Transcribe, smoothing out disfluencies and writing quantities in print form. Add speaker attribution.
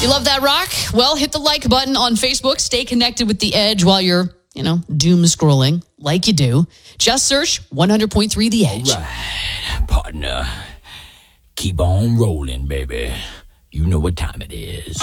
Speaker 1: You love that rock? Well, hit the like button on Facebook. Stay connected with The Edge while you're, doom scrolling like you do. Just search 100.3 The Edge.
Speaker 2: All right, partner. Keep on rolling, baby. You know what time it is.